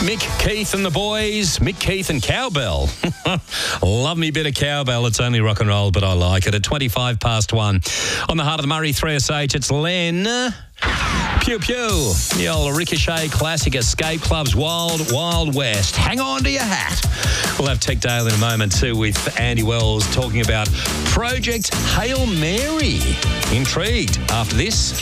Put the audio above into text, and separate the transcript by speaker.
Speaker 1: Mick Keith and the boys. Mick Keith and cowbell. Love me a bit of cowbell. It's only rock and roll, but I like it. At 1. On the Heart of the Murray 3SH, it's Len. Pew Pew. The old Ricochet classic, Escape Club's Wild Wild West. Hang on to your hat. We'll have Tech Dale in a moment too with Andy Wells talking about Project Hail Mary. Intrigued after this?